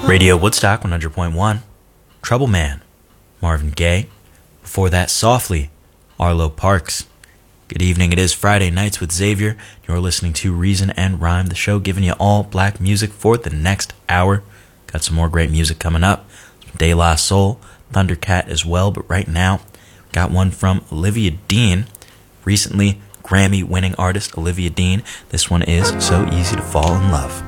Radio Woodstock 100.1, Trouble Man, Marvin Gaye. Before that, Softly, Arlo Parks. Good evening, it is Friday Nights with Xavier. You're listening to Reason and Rhyme, the show giving you all black music for the next hour. Got some more great music coming up. De La Soul, Thundercat as well, but right now, got one from Olivia Dean. Recently, Grammy-winning artist Olivia Dean. This one is So Easy to Fall in Love.